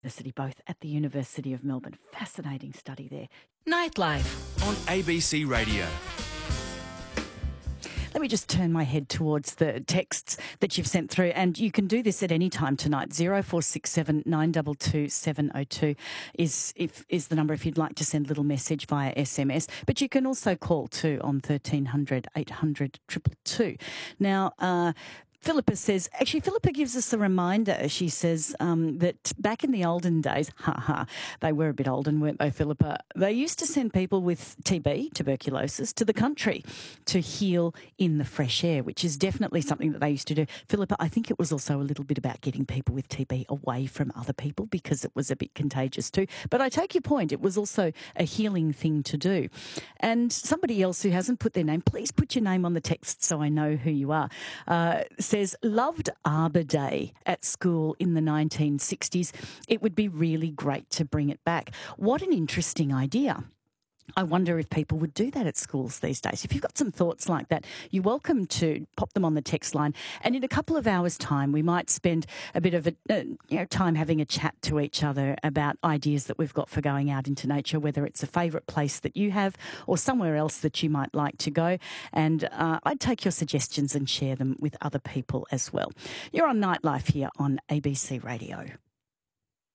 University, both at the University of Melbourne. Fascinating study there. Nightlife on ABC Radio. Let me just turn my head towards the texts that you've sent through, and you can do this at any time tonight. 0467 922 702 is the number if you'd like to send a little message via SMS. But you can also call too on 1300 800 222. Now, Philippa says, actually, Philippa gives us a reminder. She says that back in the olden days, they were a bit olden, weren't they, Philippa? They used to send people with TB, tuberculosis, to the country to heal in the fresh air, which is definitely something that they used to do. Philippa, I think it was also a little bit about getting people with TB away from other people because it was a bit contagious too. But I take your point. It was also a healing thing to do. And somebody else who hasn't put their name, please put your name on the text so I know who you are, says, loved Arbor Day at school in the 1960s. It would be really great to bring it back. What an interesting idea. I wonder if people would do that at schools these days. If you've got some thoughts like that, you're welcome to pop them on the text line. And in a couple of hours' time, we might spend a bit of time having a chat to each other about ideas that we've got for going out into nature, whether it's a favourite place that you have or somewhere else that you might like to go. And I'd take your suggestions and share them with other people as well. You're on Nightlife here on ABC Radio.